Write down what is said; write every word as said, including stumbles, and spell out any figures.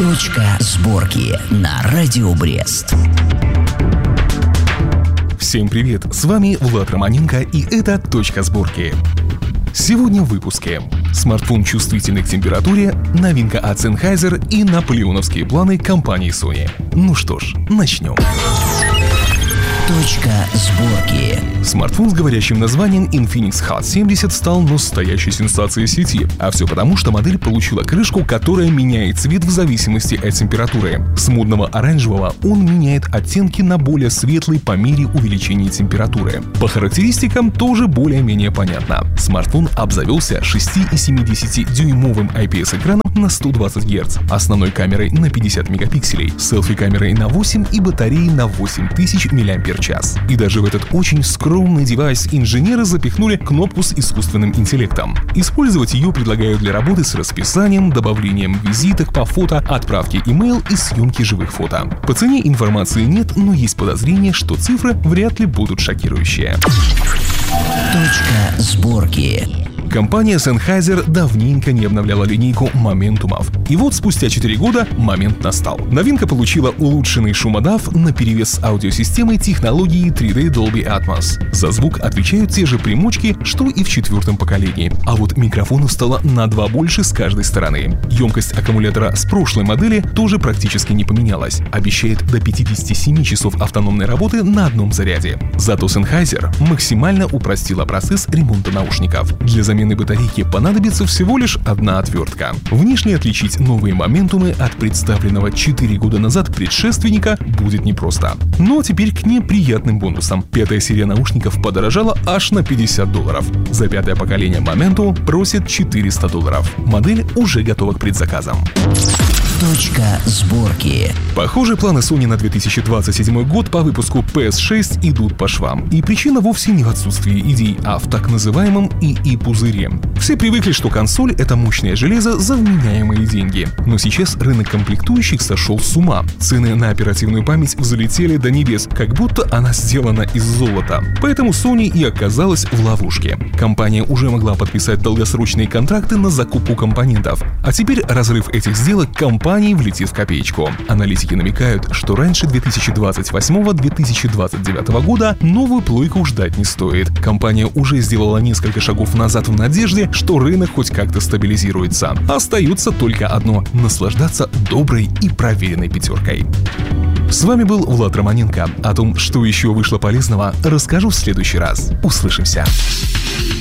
Точка сборки на Радио Брест. Всем привет, с вами Влад Романенко, и это «Точка сборки». Сегодня в выпуске. Смартфон чувствительный к температуре, новинка от Sennheiser и наполеоновские планы компании Sony. Ну что ж, начнем. Точка сборки. Смартфон с говорящим названием Infinix Hot семьдесят стал настоящей сенсацией сети. А все потому, что модель получила крышку, которая меняет цвет в зависимости от температуры. С модного оранжевого он меняет оттенки на более светлый по мере увеличения температуры. По характеристикам тоже более-менее понятно. Смартфон обзавелся шесть и семь десятых дюймовым ай пи эс-экраном на сто двадцать герц, основной камерой на пятьдесят мегапикселей, селфи-камерой на восемь и батареей на восемь тысяч мАч. И даже в этот очень скромный девайс инженеры запихнули кнопку с искусственным интеллектом. Использовать ее предлагают для работы с расписанием, добавлением визиток по фото, отправки имейл и съемки живых фото. По цене информации нет, но есть подозрение, что цифры вряд ли будут шокирующие. Точка сборки. Компания Sennheiser давненько не обновляла линейку моментумов. И вот спустя четыре года момент настал. Новинка получила улучшенный шумодав наперевес с аудиосистемой технологии три дэ Dolby Atmos. За звук отвечают те же примочки, что и в четвертом поколении. А вот микрофонов стало на два больше с каждой стороны. Емкость аккумулятора с прошлой модели тоже практически не поменялась. Обещает до пятьдесят семь часов автономной работы на одном заряде. Зато Sennheiser максимально упростила процесс ремонта наушников. Для замены батарейки понадобится всего лишь одна отвертка. Внешне отличить новые моментумы от представленного четыре года назад предшественника будет непросто. Но теперь к неприятным бонусам. Пятая серия наушников подорожала аж на пятьдесят долларов. За пятое поколение Momentum просит четыреста долларов. Модель уже готова к предзаказам. Точка сборки. Похоже, планы Sony на две тысячи двадцать седьмой год по выпуску пи эс шесть идут по швам. И причина вовсе не в отсутствии идей, а в так называемом ИИ-пузыре. Все привыкли, что консоль — это мощное железо за вменяемые деньги. Но сейчас рынок комплектующих сошел с ума. Цены на оперативную память взлетели до небес, как будто она сделана из золота. Поэтому Sony и оказалась в ловушке. Компания уже могла подписать долгосрочные контракты на закупку компонентов. А теперь разрыв этих сделок компании влетит в копеечку. Аналитики намекают, что раньше две тысячи двадцать восьмого — две тысячи двадцать девятого года новую плойку ждать не стоит. Компания уже сделала несколько шагов назад в надежде, что рынок хоть как-то стабилизируется. Остается только одно — наслаждаться доброй и проверенной пятеркой. С вами был Влад Романенко. О том, что еще вышло полезного, расскажу в следующий раз. Услышимся.